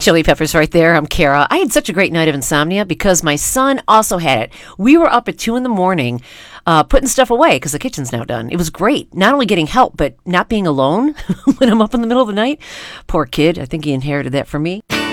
Chili Peppers right there. I'm Kara. I had such a great night of insomnia because my son also had it. We were up at 2 in the morning putting stuff away because the kitchen's now done. It was great. Not only getting help, but not being alone when I'm up in the middle of the night. Poor kid. I think he inherited that from me.